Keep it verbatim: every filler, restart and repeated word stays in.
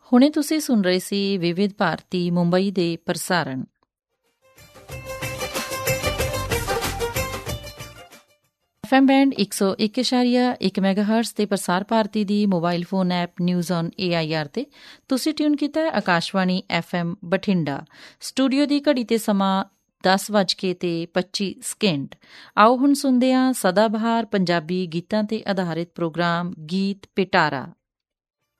ਹੁਣੇ ਤੁਸੀਂ ਸੁਣ ਰਹੇ ਸੀ ਵਿਵਿਧ ਭਾਰਤੀ ਮੁੰਬਈ ਦੇ ਪ੍ਰਸਾਰਣ। ਐਫ ਐਮ ਬੈਂਡ ਇੱਕ ਸੌ ਇੱਕ ਇਸ਼ਾਰੀਆ ਇੱਕ ਮੈਗਾਹਰਟਜ਼ ਤੇ ਪ੍ਰਸਾਰ ਭਾਰਤੀ ਦੀ mobile phone app news on A I R ਤੇ ਤੁਸੀਂ ਟਿਊਨ ਕੀਤਾ Akashvani F M Bathinda. Studio ਦੀ ਘੜੀ ਤੇ ਸਮਾਂ ਦਸ ਵੱਜ ਕੇ ਤੇ ਪੱਚੀ ਸਕਿੰਟ। ਆਓ ਹੁਣ ਸੁਣਦੇ ਹਾਂ ਸਦਾਬਹਾਰ ਪੰਜਾਬੀ ਗੀਤਾਂ ਤੇ ਆਧਾਰਿਤ ਪ੍ਰੋਗਰਾਮ ਗੀਤ ਪਿਟਾਰਾ।